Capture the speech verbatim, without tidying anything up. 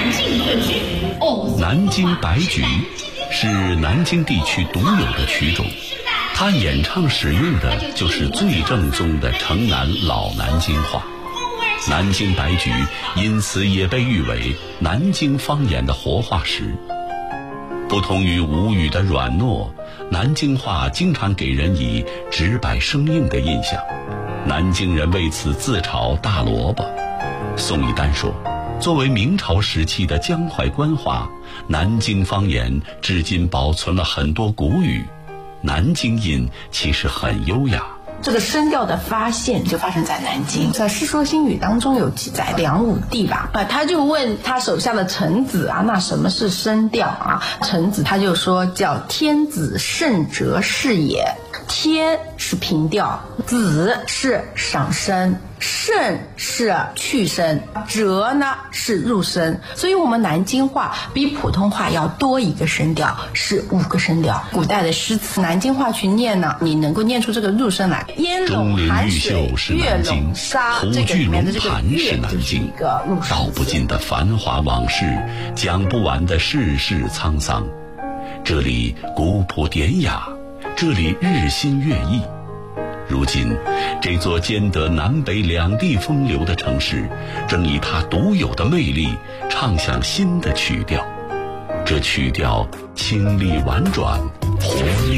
京歌曲哦。 南京白菊是南京地区独有的曲种，它演唱使用的就是最正宗的城南老南京话。南京白菊因此也被誉为南京方言的活化石。不同于吴语的软糯，南京话经常给人以直白生硬的印象，南京人为此自嘲大萝卜。宋一丹说，作为明朝时期的江淮官话，南京方言至今保存了很多古语，南京音其实很优雅。 这个声调的发现就发生在南京，在《世说新语》当中有记载，梁武帝吧，啊，他就问他手下的臣子啊，那什么是声调啊？臣子他就说叫天子圣哲是也，天是平调，子是上升，圣是去声，哲呢是入声，所以我们南京话比普通话要多一个声调，是五个声调。古代的诗词南京话去念呢，你能够念出这个入声来。烟笼寒水，月笼沙，这个里面的这个月就是一个入声。 道不尽的繁华往事，讲不完的世事沧桑。这里古朴典雅，这里日新月异。如今，这座兼得南北两地风流的城市，正以它独有的魅力唱响新的曲调。这曲调清丽婉转，活力